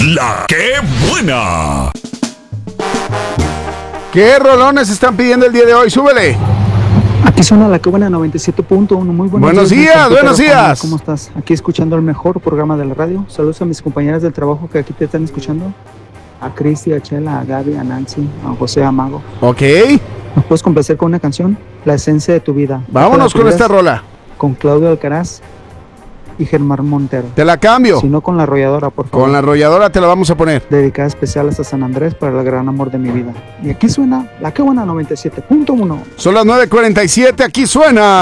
La que buena. ¿Qué rolones están pidiendo el día de hoy? ¡Súbele! Aquí suena La que buena 97.1. Muy buenos días, buenos días. ¿Cómo estás? Aquí escuchando el mejor programa de la radio. Saludos a mis compañeras del trabajo que aquí te están escuchando. A Cristi, a Chela, a Gaby, a Nancy, a José, a Mago. Ok. ¿Nos puedes complacer con una canción? La esencia de tu vida. Vámonos con esta rola. Con Claudio Alcaraz y Germán Montero. Te la cambio. Si no, con La Arrolladora, por favor. Con La Arrolladora te la vamos a poner. Dedicada especial hasta San Andrés para el gran amor de mi vida. Y aquí suena La que buena 97.1. Son las 9:47, aquí suena